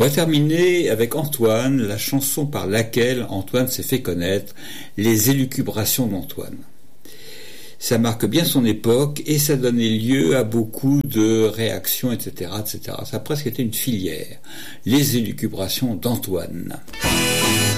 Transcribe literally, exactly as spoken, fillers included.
va terminer avec Antoine, la chanson par laquelle Antoine s'est fait connaître, Les élucubrations d'Antoine. Ça marque bien son époque et ça donnait lieu à beaucoup de réactions, et cetera, et cetera. Ça a presque été une filière. Les élucubrations d'Antoine.